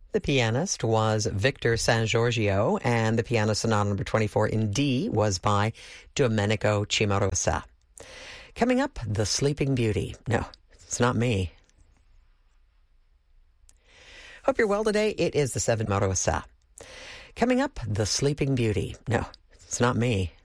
The pianist was Victor San Giorgio, and the Piano Sonata number 24 in D was by Domenico Cimarosa. Coming up, The Sleeping Beauty. No, it's not me. Hope you're well today. It is the 7 Cimarosa. Coming up, The Sleeping Beauty. No, it's not me.